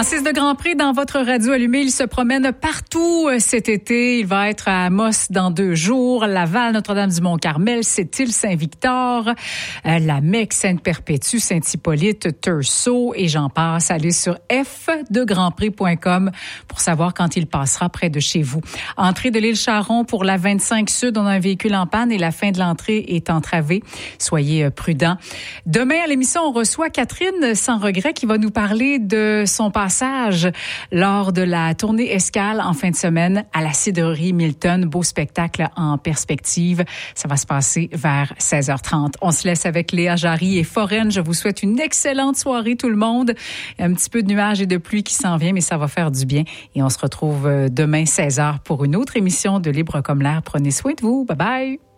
Francis de Grandpré dans votre radio allumée. Il se promène partout cet été. Il va être à Amos dans 2 jours, Laval, Notre-Dame-du-Mont-Carmel, Sept-Îles, Saint-Victor, la Mecque, Sainte-Perpétue, Saint-Hippolyte, Tursault et j'en passe. Allez sur fdegrandpré.com pour savoir quand il passera près de chez vous. Entrée de l'île Charon pour la 25 Sud. On a un véhicule en panne et la fin de l'entrée est entravée. Soyez prudents. Demain à l'émission, on reçoit Catherine Sans Regret qui va nous parler de son passage lors de la tournée Escale en fin de semaine à la cidrerie Milton. Beau spectacle en perspective. Ça va se passer vers 16h30. On se laisse avec Léa Jarry et Foraine. Je vous souhaite une excellente soirée tout le monde. Un petit peu de nuages et de pluie qui s'en vient, mais ça va faire du bien. Et on se retrouve demain 16h pour une autre émission de Libre comme l'air. Prenez soin de vous. Bye bye.